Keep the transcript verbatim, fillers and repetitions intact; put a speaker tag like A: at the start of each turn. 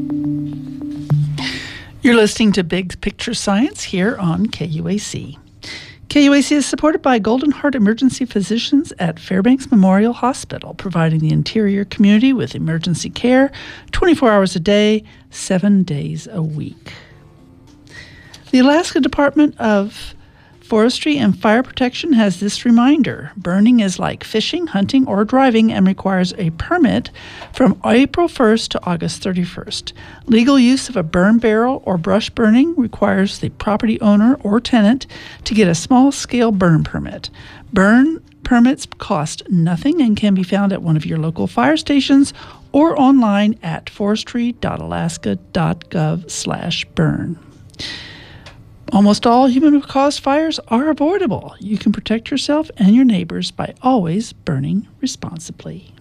A: You're listening to Big Picture Science here on K U A C. K U A C is supported by Golden Heart Emergency Physicians at Fairbanks Memorial Hospital, providing the interior community with emergency care twenty-four hours a day, seven days a week. The Alaska Department of Forestry and Fire Protection has this reminder. Burning is like fishing, hunting, or driving and requires a permit from April first to August thirty-first. Legal use of a burn barrel or brush burning requires the property owner or tenant to get a small-scale burn permit. Burn permits cost nothing and can be found at one of your local fire stations or online at forestry dot alaska dot gov slash burn. Almost all human-caused fires are avoidable. You can protect yourself and your neighbors by always burning responsibly.